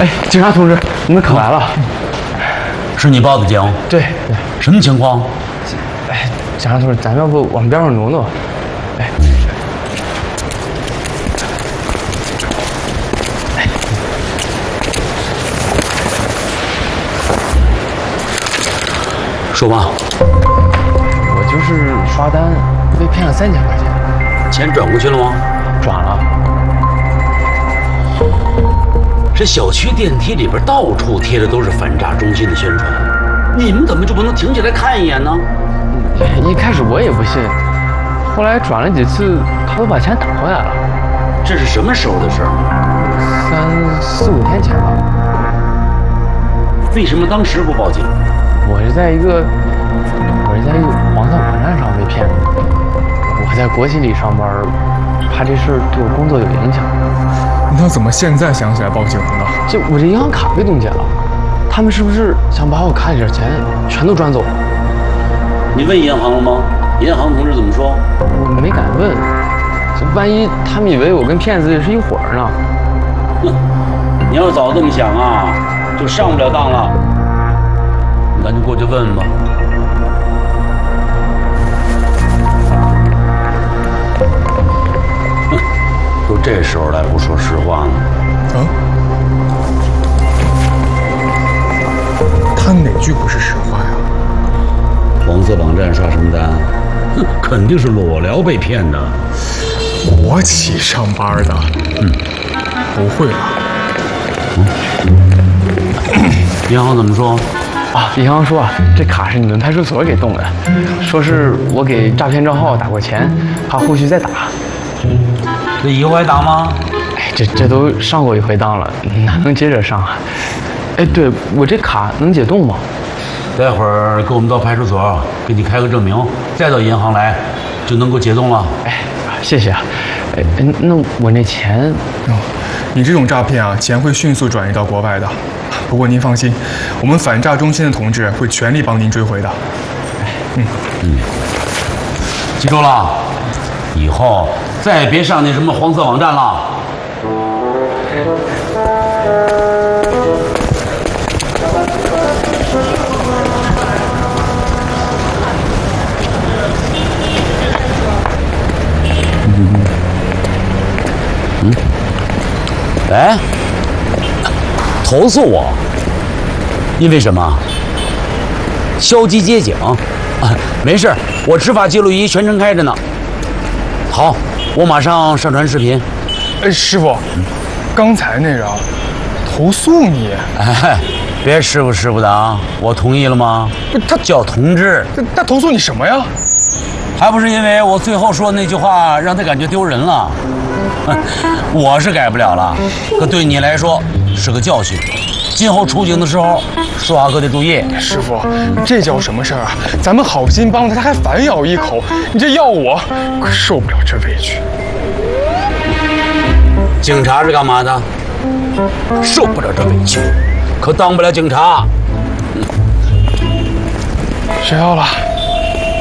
哎，警察同志，你们可来了。 是你报的警？ 对。 什么情况？ 哎，警察同志，咱要不往边上挪挪？哎。 说吧。 我就是刷单被骗了3000块钱。 钱转过去了吗？ 转了。 这小区电梯里边到处贴的都是反诈中心的宣传，你们怎么就不能停下来看一眼呢？ 一开始我也不信，后来转了几次，他都把钱打回来了。 这是什么时候的事儿 ？3、4、5天前吧。 为什么当时不报警？ 我是在一个黄色网站上被骗的。我在国企里上班，怕这事儿对我工作有影响。 那怎么现在想起来报警了呢？ 我这银行卡被冻结了，他们是不是想把我卡里的钱全都转走了？ 你问银行了吗？银行同志怎么说？ 我没敢问，这万一他们以为我跟骗子是一伙儿呢？ 哼，你要早这么想啊，就上不了当了。你赶紧过去问问吧。都这时候了，不说实话呢？ 啊？他哪句不是实话呀？ 黄色网站刷什么单？哼，肯定是裸聊被骗的。 国企上班的，不会吧？ 银行怎么说？ 啊，银行说这卡是你们派出所给冻的，说是我给诈骗账号打过钱，怕后续再打。 这以后还打吗？ 哎，这都上过一回当了，哪能接着上啊？哎，对，我这卡能解冻吗？ 待会儿跟我们到派出所给你开个证明，再到银行来，就能够解冻了。 哎，谢谢啊。哎，那我那钱…… 你这种诈骗啊，钱会迅速转移到国外的。不过您放心，我们反诈中心的同志会全力帮您追回的。 记住了，以后再别上那什么黄色网站了。哎，投诉我？因为什么？消极接警？没事，我执法记录仪全程开着呢。好，我马上上传视频。 哎，师傅，刚才那个投诉你？ 哎，别师傅的啊！我同意了吗？他叫同志。 他投诉你什么呀？ 还不是因为我最后说的那句话让他感觉丢人了。我是改不了了，可对你来说是个教训。今后出警的时候，说话可得注意。 师傅，这叫什么事儿啊？咱们好心帮他，他还反咬一口，你这要我可受不了这委屈。 警察是干嘛的？受不了这委屈，可当不了警察。 谁要了？